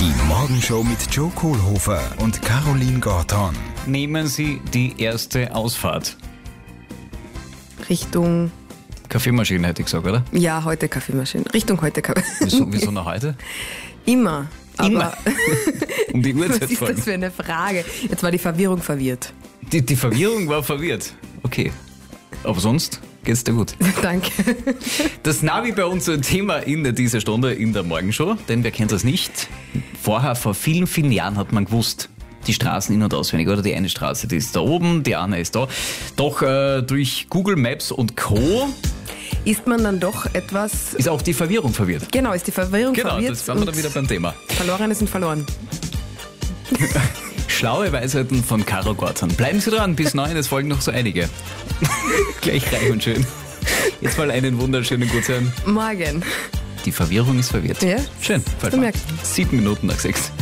Die Morgenshow mit Joe Kohlhofer und Caroline Gorton. Nehmen Sie die erste Ausfahrt. Richtung, Kaffeemaschine hätte ich gesagt, oder? ja, heute Kaffeemaschine. Richtung heute Wieso noch heute? Immer. Aber Immer. Um die was Uhrzeit ist das folgen. für eine Frage? Jetzt war die Verwirrung verwirrt. Die Verwirrung war verwirrt. Okay. Aber sonst geht's dir gut. Danke. Das Navi bei uns ein Thema in dieser Stunde in der Morgenshow, denn wer kennt das nicht? Vorher, vor vielen, vielen Jahren hat man gewusst, die Straßen in- und auswendig, oder die eine Straße, die ist da oben, die andere ist da. Doch durch Google Maps und Co. Ist man dann doch etwas... ist auch die Verwirrung verwirrt. Genau, ist die Verwirrung Genau, verwirrt. das waren wir dann wieder beim Thema. Verlorene sind verloren. Schlaue Weisheiten von Caro Gorton. Bleiben Sie dran, bis 9, es folgen noch so einige. Gleich reich und schön. Jetzt mal einen wunderschönen Gutsein. Morgen. Die Verwirrung ist verwirrt. Ja? Schön. Du merkst. 7 Minuten nach 6.